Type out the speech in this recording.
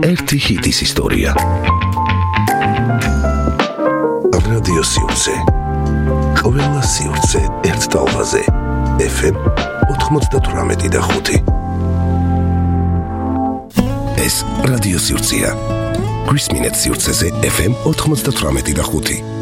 ერთი ჰიტის ისტორია. რადიო სივრცე. ყველა სივრცე ერთ ტალღაზე. FM 98.5. ეს რადიო სივრცეა. 20 მინუტს სივრცეზე FM 98.5.